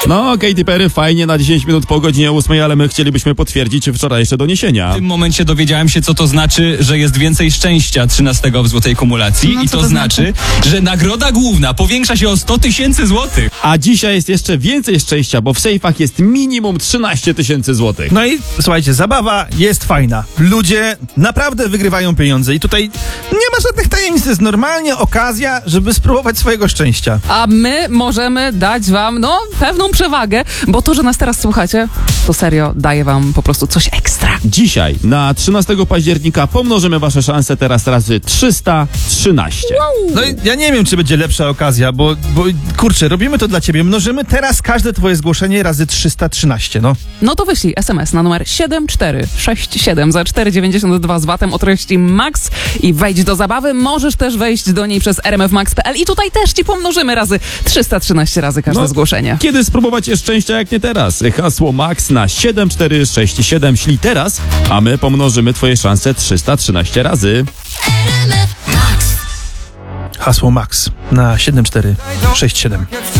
No, Katy Perry, fajnie na 10 minut po godzinie 8, ale my chcielibyśmy potwierdzić wczorajsze doniesienia. W tym momencie dowiedziałem się, co to znaczy, że jest więcej szczęścia 13 w złotej kumulacji. No, i co to znaczy, że nagroda główna powiększa się o 100 000 złotych. A dzisiaj jest jeszcze więcej szczęścia, bo w sejfach jest minimum 13 000 złotych. No i słuchajcie, zabawa jest fajna. Ludzie naprawdę wygrywają pieniądze i tutaj nie ma żadnych tajemnic. Jest normalnie okazja, żeby spróbować swojego szczęścia. A my możemy dać wam, pewną przewagę, bo to, że nas teraz słuchacie, to serio daje wam po prostu coś ekstra. Dzisiaj, na 13 października, pomnożymy wasze szanse teraz razy 313. No i ja nie wiem, czy będzie lepsza okazja, bo kurczę, robimy to dla ciebie. Mnożymy teraz każde twoje zgłoszenie razy 313, no. No to wyślij SMS na numer 7467 za 4,92 z VAT-em o treści MAX i wejdź do zabawy. Możesz też wejść do niej przez rmfmax.pl i tutaj też ci pomnożymy razy 313 razy każde zgłoszenie. Kiedy spróbować szczęścia jak nie teraz? Hasło MAX na 7467 ślij teraz, a my pomnożymy twoje szanse 313 razy. Hasło MAX na 7467.